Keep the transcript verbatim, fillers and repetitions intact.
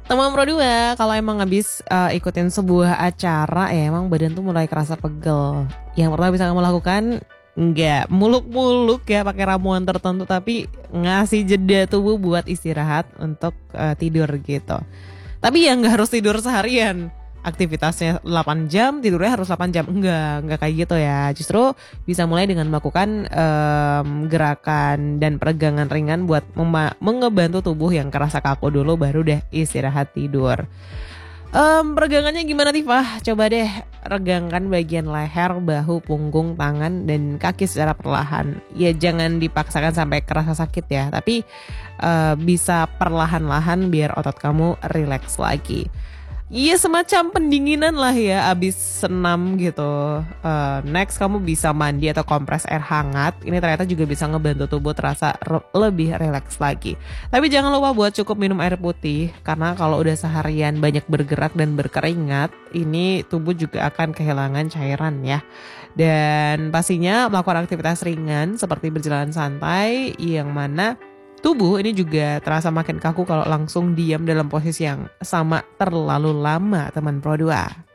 Teman Pro dua, kalau emang habis uh, ikutin sebuah acara ya emang badan tuh mulai kerasa pegel. Yang pertama bisa kamu lakukan, nggak muluk-muluk ya pakai ramuan tertentu, tapi ngasih jeda tubuh buat istirahat untuk uh, tidur gitu. Tapi ya nggak harus tidur seharian. Aktivitasnya delapan jam, tidurnya harus delapan jam. Enggak, enggak kayak gitu ya. Justru bisa mulai dengan melakukan um, gerakan dan peregangan ringan buat mema- mengebantu tubuh yang kerasa kaku dulu, baru deh istirahat tidur. Um, peregangannya gimana Tifah? Coba deh regangkan bagian leher, bahu, punggung, tangan, dan kaki secara perlahan. Ya jangan dipaksakan sampai kerasa sakit ya, tapi uh, bisa perlahan-lahan biar otot kamu rileks lagi. Iya, semacam pendinginan lah ya abis senam gitu. Uh, next kamu bisa mandi atau kompres air hangat. Ini ternyata juga bisa ngebantu tubuh terasa re- lebih rileks lagi. Tapi jangan lupa buat cukup minum air putih, karena kalau udah seharian banyak bergerak dan berkeringat, ini tubuh juga akan kehilangan cairan ya. Dan pastinya melakukan aktivitas ringan seperti berjalan santai, yang mana tubuh ini juga terasa makin kaku kalau langsung diam dalam posisi yang sama terlalu lama, teman Pro dua.